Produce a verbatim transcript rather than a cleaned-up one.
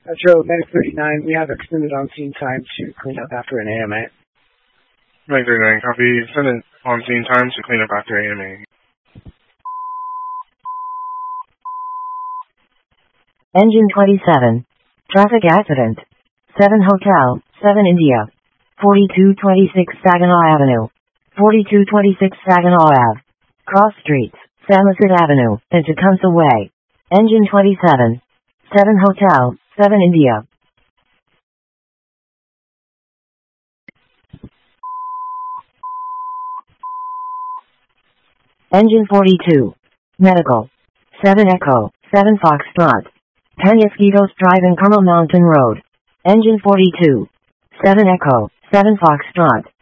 Metro Medic thirty-nine, we have extended on-scene time to clean up after an A M A. Medic thirty-nine, copy. Extended on-scene time to clean up after A M A. Engine twenty-seven. Traffic accident. seven Hotel, seven India. forty-two twenty-six Saginaw Avenue. forty-two twenty-six Saginaw Ave. Cross Streets, Samoset Avenue, and Tecumseh Way. Engine twenty-seven. seven Hotel, seven India. Engine forty-two. Medical. seven Echo, seven Foxtrot. Penasquitos Drive and Carmel Mountain Road. Engine forty-two. seven Echo, seven Foxtrot.